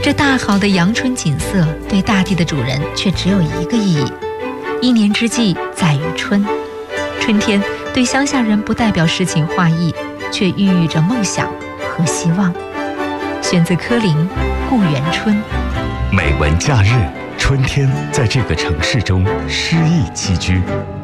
这大好的阳春景色对大地的主人却只有一个意义：一年之计在于春。春天对乡下人不代表诗情画意，却孕育着梦想和希望。选自柯林《故园春》。 美文假日，春天在这个城市中诗意栖居。